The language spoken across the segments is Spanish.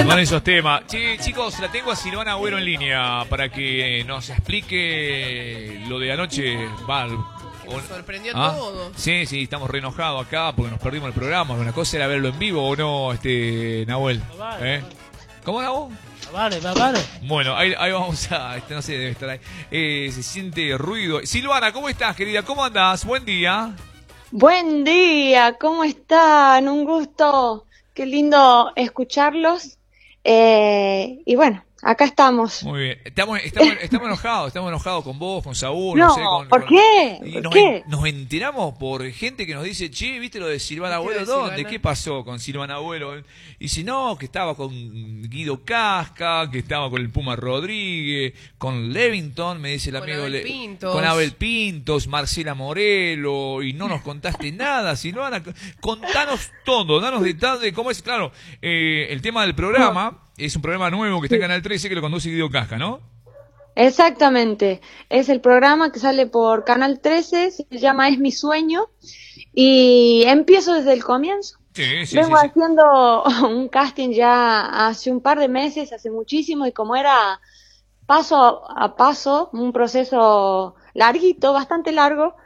con esos temas. Sí, chicos, la tengo a Silvana Agüero en línea para que nos explique lo de anoche. Nos sorprendió todo. Sí, estamos re enojados acá porque nos perdimos el programa. Una cosa era verlo en vivo o no, Nahuel. ¿Cómo, Nahuel? Vale. Bueno, ahí vamos a... no sé, debe estar ahí. Se siente ruido. Silvana, ¿cómo estás, querida? ¿Cómo andás? Buen día. Buen día, ¿cómo están? Un gusto, qué lindo escucharlos. Y bueno, acá estamos. Muy bien. Estamos enojados con vos, con Saúl. No, no sé, ¿por qué? ¿Por qué? Nos enteramos por gente que nos dice, che, ¿viste lo de Silvana Agüero? ¿Dónde? ¿Qué pasó con Silvana Agüero? Y si no, que estaba con Guido Casca, que estaba con el Puma Rodríguez, con Levington, me dice el amigo. Con Abel Pintos, Marcela Morelo, y no nos contaste nada, Silvana. Contanos todo, danos detalles de cómo es. Claro, el tema del programa es un programa nuevo que está en Canal 13 que lo conduce Guido Casca, ¿no? Exactamente, es el programa que sale por Canal 13, se llama Es mi sueño, y empiezo desde el comienzo. Vengo haciendo un casting ya hace un par de meses, hace muchísimo, y como era paso a paso, un proceso larguito, bastante largo,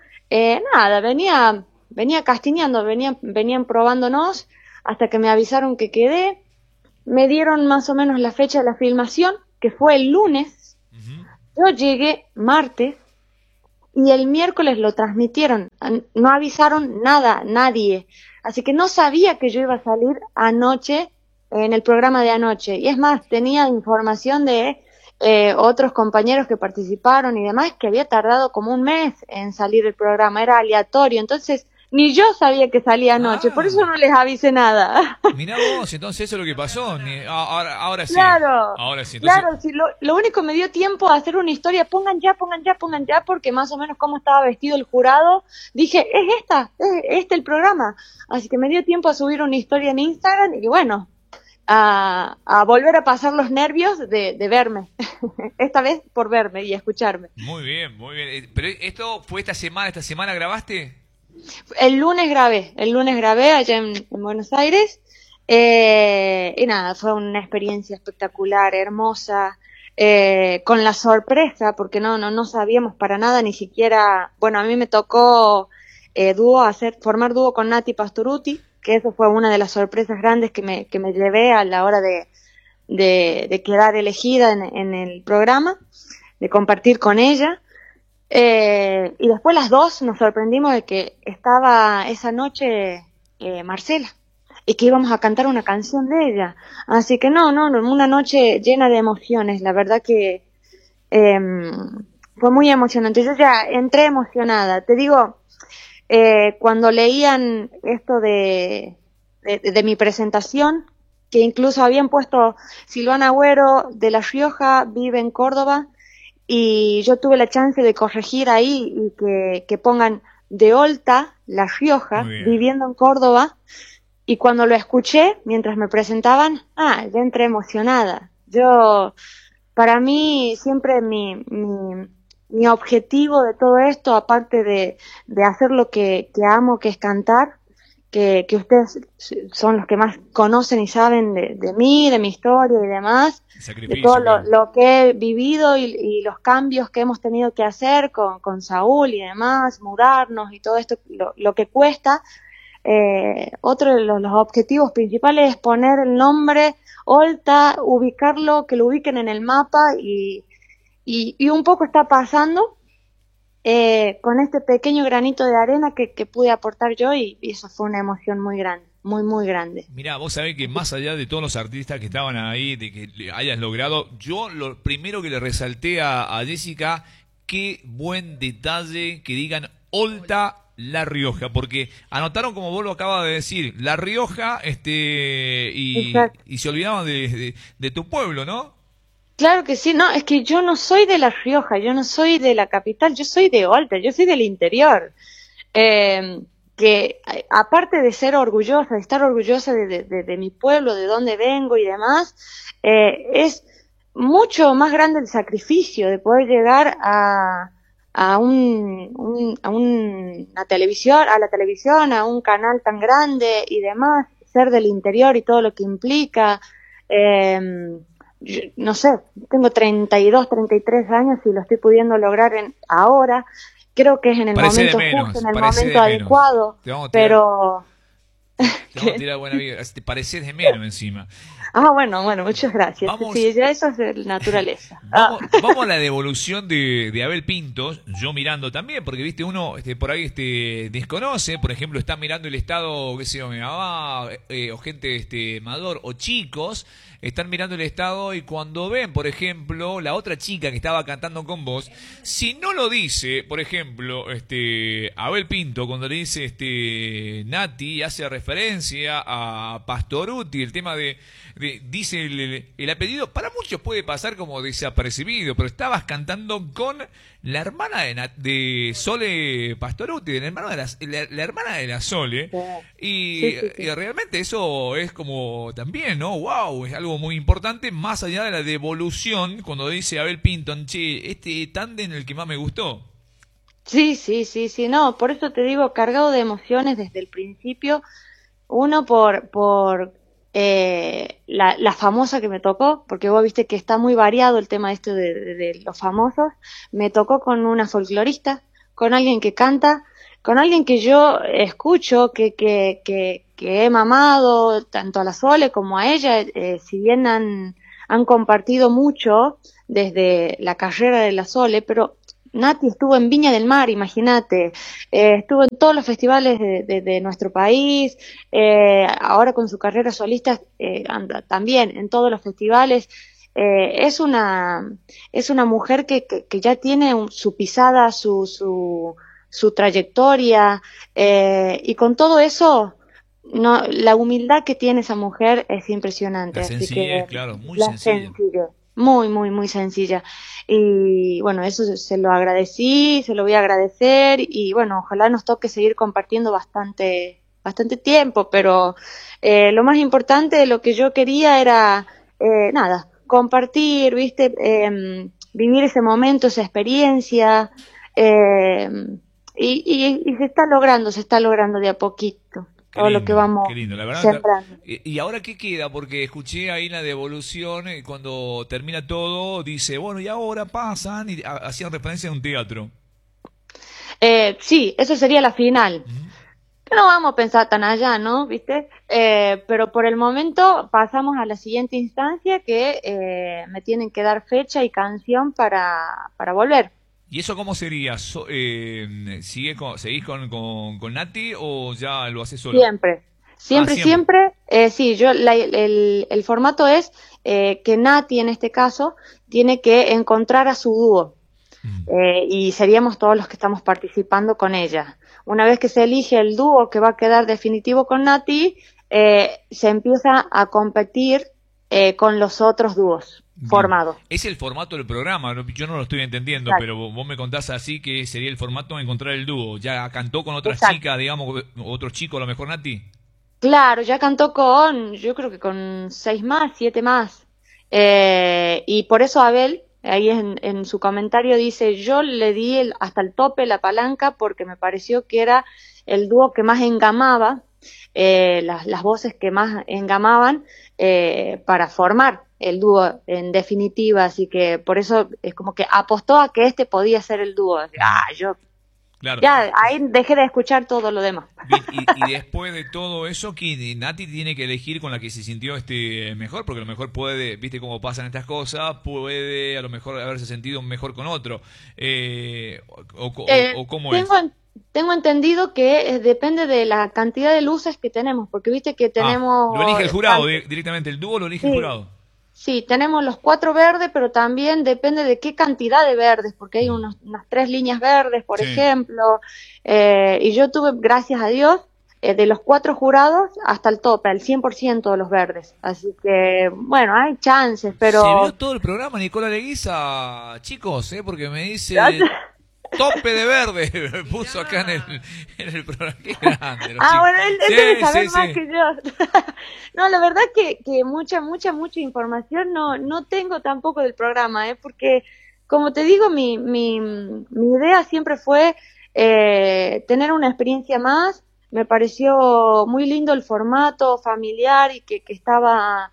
venía castineando, venían probándonos hasta que me avisaron que quedé. Me dieron más o menos la fecha de la filmación, que fue el lunes. Yo llegué martes y el miércoles lo transmitieron. No avisaron nada, nadie. Así que no sabía que yo iba a salir anoche en el programa de anoche. Y es más, tenía información de otros compañeros que participaron y demás, que había tardado como un mes en salir el programa. Era aleatorio. Entonces, ni yo sabía que salía anoche, por eso no les avisé nada. Mirá vos, entonces eso es lo que pasó. Ahora sí. Claro, ahora sí. Entonces... Claro, sí, lo único me dio tiempo a hacer una historia, pongan ya, porque más o menos cómo estaba vestido el jurado, dije, es este el programa. Así que me dio tiempo a subir una historia en Instagram y bueno, a volver a pasar los nervios de verme. Esta vez por verme y escucharme. Muy bien. Pero esto fue esta semana grabaste. El lunes grabé allá en Buenos Aires, y nada, fue una experiencia espectacular, hermosa, con la sorpresa, porque no sabíamos para nada, ni siquiera, bueno, a mí me tocó formar dúo con Nati Pastorutti, que eso fue una de las sorpresas grandes que me llevé a la hora de quedar elegida en el programa, de compartir con ella. Y después las dos nos sorprendimos de que estaba esa noche Marcela y que íbamos a cantar una canción de ella. Así que una noche llena de emociones. La verdad que fue muy emocionante. Yo ya entré emocionada. Te digo, cuando leían esto de mi presentación, que incluso habían puesto Silvana Agüero de La Rioja, vive en Córdoba, y yo tuve la chance de corregir ahí y que pongan de Olta, La Rioja, viviendo en Córdoba, y cuando lo escuché, mientras me presentaban, ya entré emocionada. Para mí, siempre mi objetivo de todo esto, aparte de hacer lo que amo, que es cantar, que ustedes son los que más conocen y saben de mí, de mi historia y demás, de todo lo que he vivido y los cambios que hemos tenido que hacer con Saúl y demás, mudarnos y todo esto, lo que cuesta. Otro de los objetivos principales es poner el nombre Olta, ubicarlo, que lo ubiquen en el mapa y un poco está pasando. Con este pequeño granito de arena que pude aportar yo y eso fue una emoción muy grande, muy grande. Mirá, vos sabés que más allá de todos los artistas que estaban ahí, de que hayas logrado, yo lo primero que le resalté a Jessica, qué buen detalle que digan Olta La Rioja, porque anotaron, como vos lo acabas de decir, La Rioja, y se olvidaban de tu pueblo, ¿no? Claro que sí, es que yo no soy de La Rioja, yo no soy de la capital, yo soy de Olta, yo soy del interior. Que aparte de ser orgullosa, de estar orgullosa de mi pueblo, de dónde vengo y demás, es mucho más grande el sacrificio de poder llegar a la televisión, a un canal tan grande y demás, ser del interior y todo lo que implica. no sé, tengo 32, 33 años y lo estoy pudiendo lograr ahora. Creo que es en el momento justo, en el momento adecuado, pero... Te vamos a tirar buena vida. Te pareces de menos encima. Bueno, muchas gracias. Sí, ya eso es naturaleza. Vamos a la devolución de Abel Pinto, yo mirando también, porque viste uno por ahí desconoce, por ejemplo, está mirando el estado, qué sé yo, mi mamá, o gente mayor, o chicos, están mirando el estado y cuando ven, por ejemplo, la otra chica que estaba cantando con vos, si no lo dice, por ejemplo, Abel Pinto, cuando le dice Nati, hace referencia a Pastorutti, el tema dice el apellido, para muchos puede pasar como desapercibido, pero estabas cantando con la hermana de Sole Pastorutti, la hermana de la Sole, y realmente eso es como también, ¿no? Wow, es algo muy importante, más allá de la devolución, cuando dice Abel Pinto, che, tándem el que más me gustó. Sí, no, por eso te digo, cargado de emociones desde el principio, uno por la famosa que me tocó, porque vos viste que está muy variado el tema de los famosos. Me tocó con una folclorista, con alguien que canta, con alguien que yo escucho, que he mamado tanto a la Sole como a ella, si bien han compartido mucho desde la carrera de la Sole, pero Nati estuvo en Viña del Mar, imagínate, estuvo en todos los festivales de nuestro país, ahora con su carrera solista anda también en todos los festivales. Es una mujer que ya tiene su pisada, su trayectoria, y con todo eso, la humildad que tiene esa mujer es impresionante. La sencillez, claro, muy sencilla. Muy sencilla. Y bueno, eso se lo agradecí, se lo voy a agradecer, y bueno, ojalá nos toque seguir compartiendo bastante tiempo, pero lo más importante, lo que yo quería era, compartir, ¿viste? Vivir ese momento, esa experiencia, y se está logrando de a poquito. Todo lo que vamos sembrando. ¿Y ahora qué queda? Porque escuché ahí la devolución, cuando termina todo, dice, bueno, y ahora pasan, y hacían referencia a un teatro. Sí, eso sería la final. Que no vamos a pensar tan allá, ¿no? ¿Viste? Pero por el momento pasamos a la siguiente instancia, que me tienen que dar fecha y canción para volver. ¿Y eso cómo sería? ¿Seguís con Nati o ya lo haces solo? Siempre. Sí, el formato es que Nati, en este caso, tiene que encontrar a su dúo. Y seríamos todos los que estamos participando con ella. Una vez que se elige el dúo que va a quedar definitivo con Nati, se empieza a competir con los otros dúos formados. Es el formato del programa, yo no lo estoy entendiendo. Exacto. Pero vos me contás así que sería el formato de encontrar el dúo. ¿Ya cantó con otras chicas, digamos, otros chicos, a lo mejor, Nati? Claro, ya cantó yo creo que con 6 más, 7 más. Y por eso Abel, ahí en su comentario dice, yo le di hasta el tope la palanca porque me pareció que era el dúo que más engamaba, las voces que más engamaban para formar el dúo en definitiva, así que por eso es como que apostó a que podía ser el dúo. Claro. Ya, ahí dejé de escuchar todo lo demás. Y después de todo eso, Nati tiene que elegir con la que se sintió mejor, porque a lo mejor puede, viste cómo pasan estas cosas, puede a lo mejor haberse sentido mejor con otro. O cómo es. Tengo entendido que depende de la cantidad de luces que tenemos, porque viste que tenemos... lo elige el jurado directamente, el dúo lo elige el jurado. Sí, tenemos los 4 verdes, pero también depende de qué cantidad de verdes, porque hay unas 3 líneas verdes, por ejemplo, y yo tuve, gracias a Dios, de los 4 jurados hasta el tope, al 100% de los verdes. Así que, bueno, hay chances, pero... Se vio todo el programa, Nicola Leguiza, chicos, porque me dice... Tope de verde, me puso acá en el programa. Qué grande. Bueno, él debe saber más que yo. No, la verdad que mucha información no tengo tampoco del programa, porque, como te digo, mi idea siempre fue tener una experiencia más. Me pareció muy lindo el formato familiar y que estaba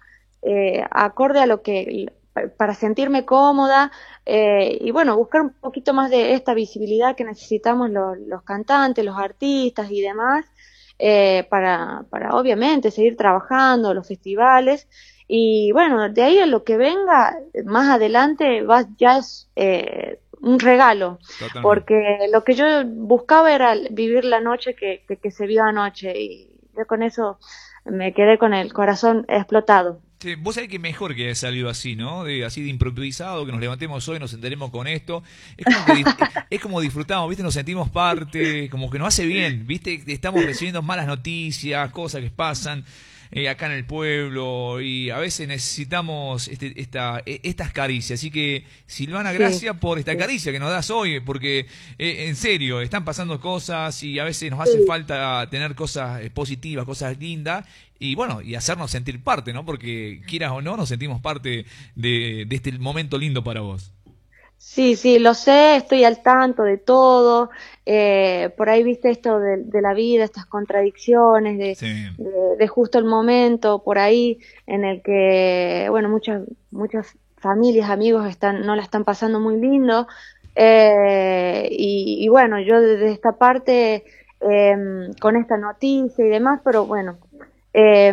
acorde a lo que, para sentirme cómoda, y bueno, buscar un poquito más de esta visibilidad que necesitamos los cantantes, los artistas y demás, para obviamente seguir trabajando, los festivales, y bueno, de ahí a lo que venga más adelante ya es un regalo. Totalmente. Porque lo que yo buscaba era vivir la noche que se vio anoche, y yo con eso me quedé con el corazón explotado. Sí, vos sabés que mejor que haya salido así, ¿no? Así de improvisado, que nos levantemos hoy, nos enteremos con esto. Es como disfrutamos, ¿viste? Nos sentimos parte, como que nos hace bien, ¿viste? Estamos recibiendo malas noticias, cosas que pasan acá en el pueblo, y a veces necesitamos estas caricias. Así que, Silvana, gracias por esta caricia que nos das hoy, porque en serio, están pasando cosas y a veces nos hace falta tener cosas positivas, cosas lindas, y bueno, y hacernos sentir parte, ¿no? Porque quieras o no, nos sentimos parte de este momento lindo para vos. Sí, sí, lo sé, estoy al tanto de todo, por ahí viste esto de la vida, estas contradicciones, de justo el momento por ahí en el que, bueno, muchas familias, amigos no la están pasando muy lindo, y bueno, yo desde esta parte, con esta noticia y demás, pero bueno, es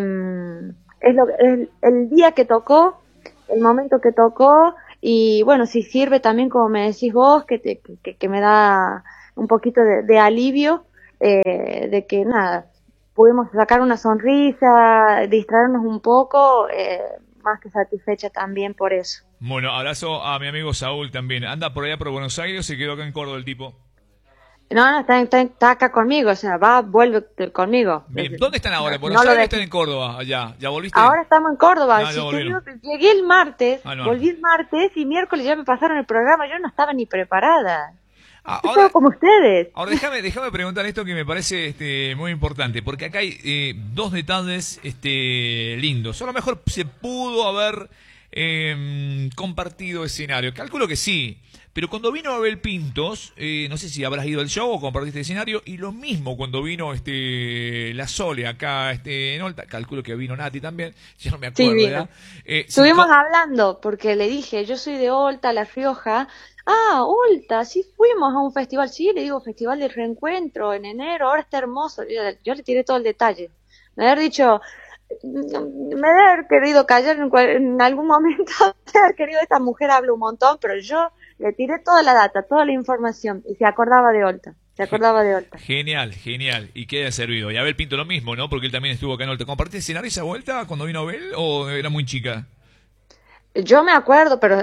el día que tocó, el momento que tocó. Y bueno, si sirve también, como me decís vos, que me da un poquito de alivio, de que nada, pudimos sacar una sonrisa, distraernos un poco, más que satisfecha también por eso. Bueno, abrazo a mi amigo Saúl también. ¿Anda por allá por Buenos Aires o se quedó acá en Córdoba el tipo? No, está acá conmigo, o sea, vuelve conmigo. Bien, ¿dónde están ahora? ¿En Buenos Aires o están en Córdoba? Allá, ¿ya volviste? Ahora estamos en Córdoba. Llegué el martes, volví el martes y miércoles ya me pasaron el programa, yo no estaba ni preparada. Ahora, como ustedes. Ahora déjame preguntar esto que me parece muy importante, porque acá hay dos detalles lindos. A lo mejor se pudo haber compartido escenario. Calculo que sí. Pero cuando vino Abel Pintos, no sé si habrás ido al show o compartiste escenario, y lo mismo cuando vino La Sole acá en Olta, calculo que vino Nati también, ya no me acuerdo, sí, ¿verdad? Estuvimos hablando, porque le dije, yo soy de Olta, La Rioja. Ah, Olta, sí fuimos a un festival, sí, le digo, Festival del Reencuentro en enero, ahora está hermoso. Yo le tiré todo el detalle. Me haber dicho, me debe haber querido callar en algún momento, de haber querido, esta mujer habla un montón, pero yo le tiré toda la data, toda la información, y se acordaba de Olta. Genial, genial. Y que haya servido. Y Abel Pinto lo mismo, ¿no? Porque él también estuvo acá en Olta. ¿Compartiste escenario esa vuelta cuando vino Abel o era muy chica? Yo me acuerdo, pero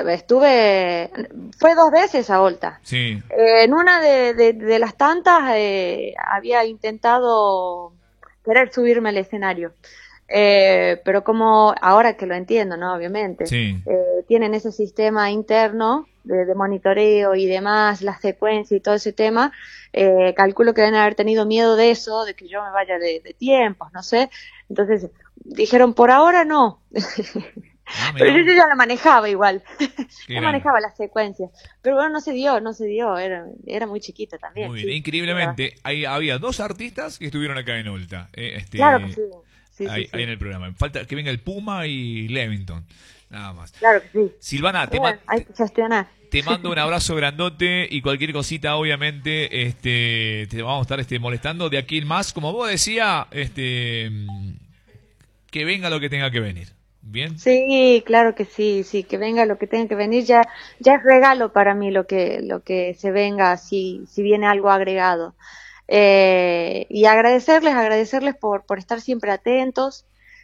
fue 2 veces a Olta. Sí. En una de las tantas había intentado querer subirme al escenario. Pero como ahora que lo entiendo, ¿no? Obviamente, sí. Tienen ese sistema interno de monitoreo y demás, la secuencia y todo ese tema, calculo que deben haber tenido miedo de eso, de que yo me vaya de tiempos, no sé. Entonces dijeron, por ahora no. Pero yo ya la manejaba igual. Yo manejaba las secuencias. Pero bueno, no se dio. Era muy chiquita también. Muy bien, sí. Increíblemente, había 2 artistas que estuvieron acá en Olta. Claro que sí. Ahí en el programa. Falta que venga el Puma y Levington. Nada más. Claro que sí. Silvana, hay que gestionar. Te mando un abrazo grandote, y cualquier cosita, obviamente, te vamos a estar molestando de aquí en más. Como vos decías, que venga lo que tenga que venir. ¿Bien? Sí, claro que sí, que venga lo que tenga que venir. Ya es regalo para mí lo que se venga, si viene algo agregado. Y agradecerles por estar siempre atentos,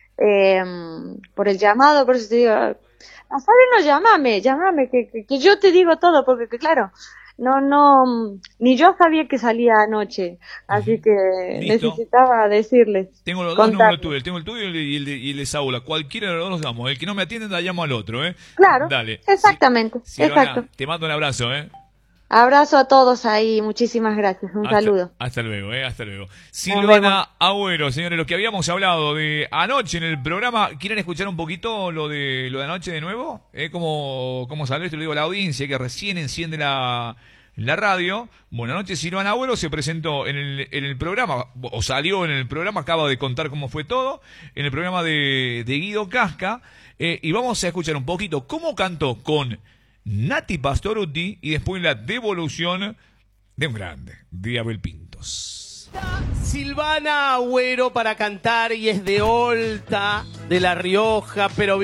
por el llamado. Por eso te digo, a Fabián, llámame, que yo te digo todo, porque claro, no, ni yo sabía que salía anoche, así que ¿listo? Necesitaba decirles. Tengo los dos números tuyos, tengo el tuyo y el de Saúl. Cualquiera de los dos los damos. El que no me atiende, la llamo al otro, Claro, dale. Exactamente, exacto. Te mando un abrazo, Abrazo a todos ahí, muchísimas gracias, saludo. Hasta luego, hasta luego. Silvana Agüero, señores, lo que habíamos hablado de anoche en el programa, ¿quieren escuchar un poquito lo de anoche de nuevo? ¿Cómo salió esto? Le digo a la audiencia que recién enciende la en la radio. Bueno, anoche Silvana Agüero se presentó en el programa, o salió en el programa, acaba de contar cómo fue todo, en el programa de Guido Casca, y vamos a escuchar un poquito cómo cantó con Nati Pastorutti y después la devolución de un grande, de Abel Pintos. Silvana Agüero para cantar y es de Olta, de La Rioja, pero